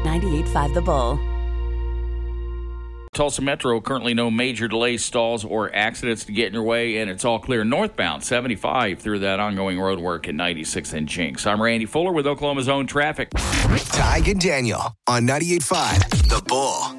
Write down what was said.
98.5 The Bull. Tulsa Metro, currently no major delays, stalls, or accidents to get in your way, and it's all clear northbound 75 through that ongoing road work at 96 and Jinx. I'm Randy Fuller with Oklahoma's own traffic. Tig and Daniel on 98.5 The Bull.